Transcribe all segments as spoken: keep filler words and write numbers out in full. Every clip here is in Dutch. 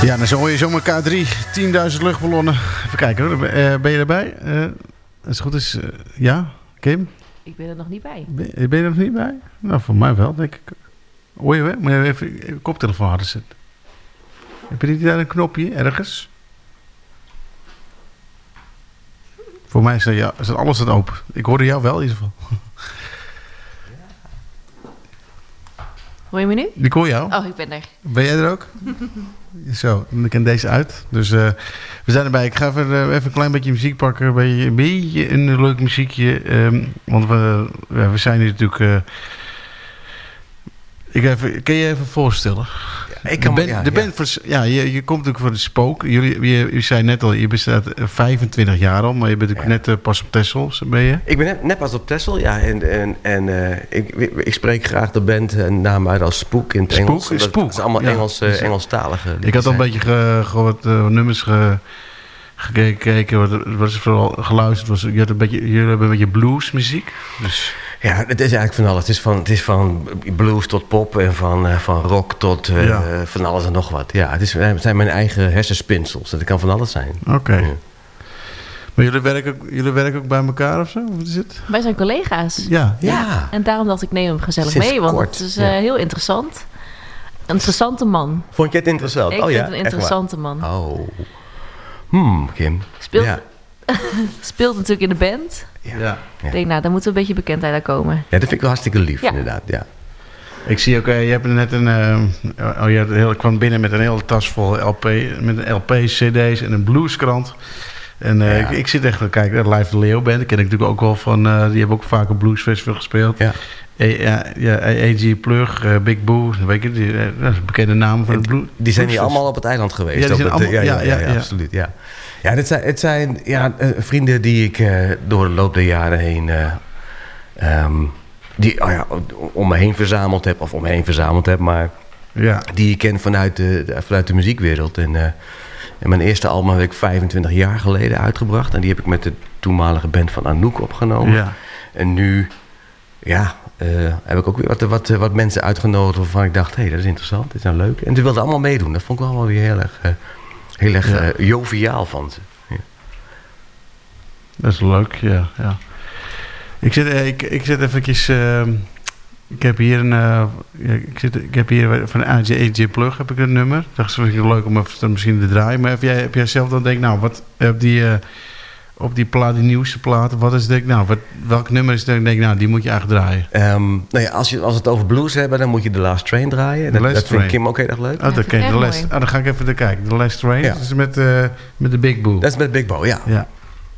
Ja, dan hoor je zomaar K drie, tienduizend luchtballonnen. Even kijken hoor, uh, ben je erbij? Uh, als het goed is, uh, ja, Kim? Ik ben er nog niet bij. Ben, ben je er nog niet bij? Nou, voor mij wel, denk ik. Hoor je wel? Moet je even je koptelefoon harder zetten. Heb je niet daar een knopje ergens? Voor mij is, er, ja, is er alles het open. Ik hoorde jou wel in ieder geval. Hoor je me nu? Ik hoor jou. Oh, ik ben er. Ben jij er ook? Zo, dan ken deze uit. Dus uh, we zijn erbij. Ik ga even, uh, even een klein beetje muziek pakken. Een beetje een, beetje een leuk muziekje. Um, want we, uh, we zijn hier natuurlijk... Uh, ik even, kun je je even voorstellen? Ja, ik kan de band, ja, de band ja. Voor, ja, je, je komt natuurlijk voor de Spook. Jullie, je, je zei net al, je bestaat vijfentwintig jaar al. Maar je bent natuurlijk ja. net uh, pas op Texel, ben je? Ik ben net, net pas op Texel, ja. En, en, en uh, ik, ik spreek graag de band en naam uit als Spook in het Spook, Engels. Spook. Dat is allemaal ja. Engels, uh, Engelstalige. Ik had al een beetje ge, ge, wat uh, nummers ge, gekeken, wat, wat is vooral geluisterd. Was, je had een beetje, jullie hebben een beetje bluesmuziek. Dus... Ja, het is eigenlijk van alles. Het is van, het is van blues tot pop en van, uh, van rock tot uh, ja. uh, van alles en nog wat. Ja, het, is, het zijn mijn eigen hersenspinsels. Het kan van alles zijn. Oké. Okay. Ja. Maar jullie werken, jullie werken ook bij elkaar of zo? Wat is het? Wij zijn collega's. Ja. ja. ja. En daarom dacht ik, neem hem gezellig Sinds mee. Want kort. het is uh, ja. heel interessant. Een interessante man. Vond je het interessant? Ik oh, vind ja? het een interessante man. Oh. Hmm, Kim. Speelt, ja. speelt natuurlijk in de band. Ja. ja. Ik denk, nou, daar moet een beetje bekendheid aan komen. Ja, dat vind ik wel hartstikke lief, ja. inderdaad. Ja. Ik zie ook, uh, je hebt net een... Uh, oh, je had heel, kwam binnen met een hele tas vol L P, met een L P, C D's en een blueskrant. En uh, ja. ik, ik zit echt te kijken, Live de Leo Band. Dat ken ik natuurlijk ook wel van... Uh, die hebben ook vaak een bluesfestival gespeeld. Ja. E, ja, ja, A G Plug, uh, Big Boo, weet je, die, uh, dat is een bekende naam van het blues. Die zijn hier allemaal op het eiland geweest. Ja, die zijn het, allemaal, ja, ja, ja, ja, ja, ja, absoluut. Ja, ja dit zijn, het zijn ja, uh, vrienden die ik uh, door de loop der jaren heen... Uh, um, die oh ja, om me heen verzameld heb, of om me heen verzameld heb, maar ja. die ik ken vanuit de, vanuit de muziekwereld. En, uh, en mijn eerste album heb ik vijfentwintig jaar geleden uitgebracht. En die heb ik met de toenmalige band van Anouk opgenomen. Ja. En nu... Ja, uh, heb ik ook weer wat, wat, wat mensen uitgenodigd waarvan ik dacht, hé, hey, dat is interessant, dit is nou leuk. En ze wilden allemaal meedoen. Dat vond ik wel weer heel erg, uh, heel erg ja. uh, joviaal van ze. Ja. Dat is leuk, ja. ja. Ik zit, ik, ik zit eventjes, uh, ik heb hier een, uh, ik, zit, ik heb hier van A J Plug heb ik een nummer. Dat is misschien leuk om even misschien te draaien. Maar heb jij, heb jij zelf dan denk, nou, wat heb die... Uh, op die plaat, die nieuwste platen, wat is denk nou, wat, welk nummer is denk ik, nou, die moet je eigenlijk draaien? Um, nou ja, als je als het over blues hebben, dan moet je The Last Train draaien. Dat, dat vind Kim ook heel erg leuk. Oh, dat ken je. The Last, oh, dan ga ik even kijken. The Last Train, ja. Dat is met, uh, met de Big Boo. Dat is met Big Bo, ja. ja.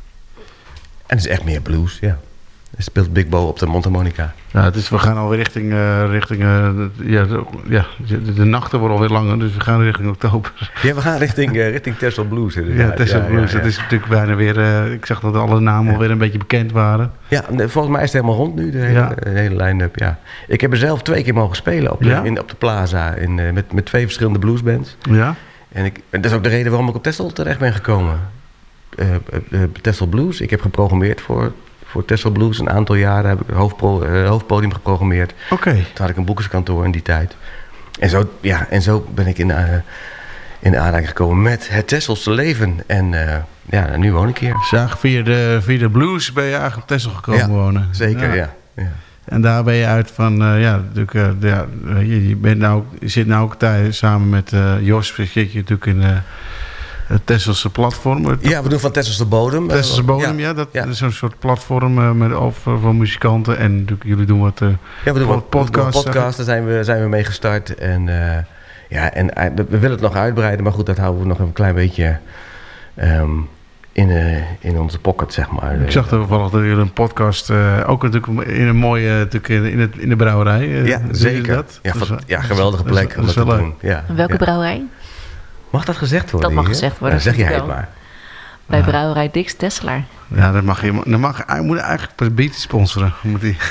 En het is echt meer blues, ja. Hij speelt Big Bo op de mondharmonica. Ja, het is, we gaan alweer richting, uh, richting uh, ja, de, ja, de, de nachten worden alweer langer, dus we gaan richting oktober. Ja, we gaan richting, uh, richting Texel Blues. Ja, Texel ja, Blues. Ja, ja. Dat is natuurlijk bijna weer, uh, ik zag dat alle namen ja. alweer een beetje bekend waren. Ja, volgens mij is het helemaal rond nu, de hele, ja. de hele line-up, ja. Ik heb er zelf twee keer mogen spelen op de, ja? in, op de Plaza, in, uh, met, met twee verschillende bluesbands. Ja. En, ik, en dat is ook de reden waarom ik op Texel terecht ben gekomen. Uh, uh, Texel Blues, ik heb geprogrammeerd voor... Voor Texel Blues een aantal jaren heb ik hoofdpro, uh, hoofdpodium geprogrammeerd. Oké. Okay. Toen had ik een boekerskantoor in die tijd. En zo, ja, en zo ben ik in, uh, in de aanraking gekomen met het Texelse leven. En uh, ja, nu woon ik hier. Zag via de, via de blues ben je eigenlijk op Texel gekomen ja, wonen. Zeker, ja. ja. ja. En daar ben je uit van, uh, ja, natuurlijk, uh, ja, je, je, bent nou, je zit nou ook thuis samen met uh, Jos, zit je natuurlijk in... Uh, het Tesselse platform. Ja, we doen van Tesselse Bodem. Tesselse Bodem, ja. ja dat ja. is een soort platform uh, met over van muzikanten. En natuurlijk, jullie doen wat uh, ja, we doen wat podcasts. Podcast, daar zijn we, zijn we mee gestart. En, uh, ja, en uh, we willen het nog uitbreiden, maar goed, dat houden we nog een klein beetje um, in, uh, in onze pocket, zeg maar. Ik zag toevallig dat jullie een podcast, uh, ook natuurlijk in een mooie, natuurlijk in, het, in de brouwerij. Uh, ja, zeker. Dat? Ja, dat van, is, ja, geweldige plek dat is, om dat, dat te leuk. doen. Ja, en welke ja. brouwerij? Mag dat gezegd worden? Dat mag hier? gezegd worden. Ja, zeg jij het maar. Bij brouwerij Dix Tesselaar. Ja, dat mag je. Dat mag, hij moet eigenlijk per beat sponsoren. Moet hij.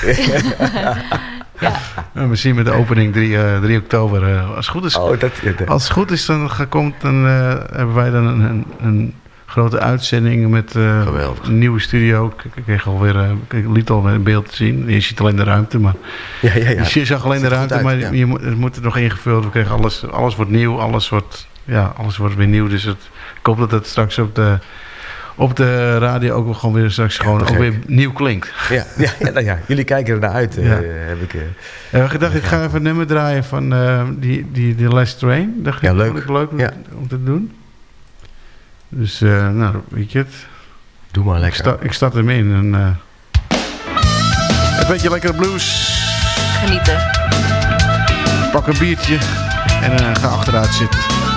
ja. Misschien met de opening drie, uh, drie oktober. Uh, als het goed is. Oh, dat, ja, dat. Als het goed is, dan komt dan uh, hebben wij dan een, een, een grote uitzending met uh, een nieuwe studio. Ik, ik kreeg alweer, uh, ik liet al een beeld te zien. Je ziet alleen de ruimte, maar ja, ja, ja. je zag alleen de ruimte, uit, maar ja. je moet, het moet er nog ingevuld. We kregen alles, alles wordt nieuw, alles wordt. ja, alles wordt weer nieuw. Dus het, ik hoop dat het straks op de, op de radio ook gewoon weer straks Ja, gewoon ook begrijp. weer nieuw klinkt. Ja, ja, ja, nou ja, jullie kijken er naar uit, eh, Ja. heb ik... eh, En we gedacht, ik ga even een nummer draaien van eh, die, die, die Last Train. Dacht Ja, ik, leuk. vond ik leuk om, Ja. om te doen. Dus, eh, nou, weet je het. Doe maar Ik, lekker. sta, ik start hem in. En, uh, een beetje lekkere blues. Genieten. Pak een biertje en uh, ga achteruit zitten.